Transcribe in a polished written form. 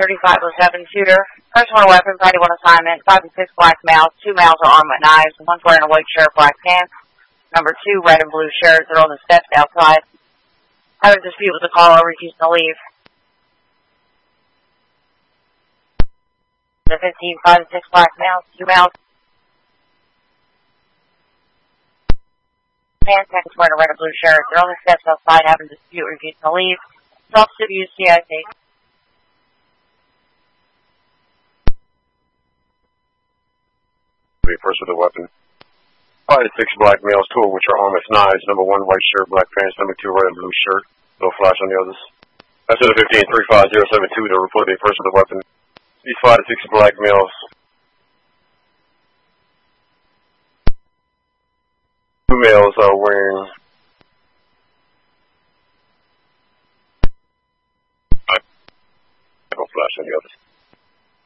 3507 shooter. Personal weapon, party one assignment. 5 and 6 black males. 2 males are armed with knives. One's wearing a white shirt, black pants. Number 2, red and blue shirt. They're on the steps outside. Having a dispute with the caller, refusing to leave. The 15, 5 and 6 black males. 2 males. Pants, second's wearing a red and blue shirt. They're on the steps outside, having a dispute, refusing to leave. Officer UCIC. First with a weapon. 5 to 6 black males, 2 of which are armed with knives. Number 1, white shirt, black pants. Number 2, red and blue shirt. No flash on the others. That's the 15-35072 to report a person with a weapon. These 5 to 6 black males. 2 males are wearing no flash on the others.